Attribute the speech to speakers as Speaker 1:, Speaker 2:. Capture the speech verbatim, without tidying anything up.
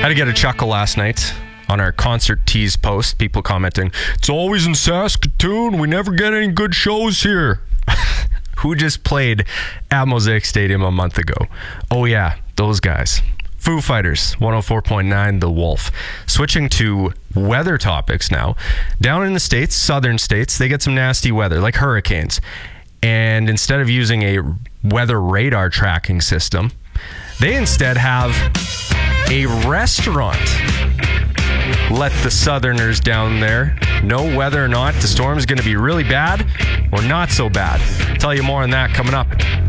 Speaker 1: Had to get a chuckle last night on our concert tease post. People commenting, it's always in Saskatoon. We never get any good shows here. Who just played at Mosaic Stadium a month ago? Oh yeah, those guys. Foo Fighters, one oh four point nine The Wolf. Switching to weather topics now. Down in the States, southern states, they get some nasty weather, like hurricanes. And instead of using a weather radar tracking system, they instead have a restaurant. Let the southerners down there know whether or not the storm is going to be really bad or not so bad. I'll tell you more on that coming up.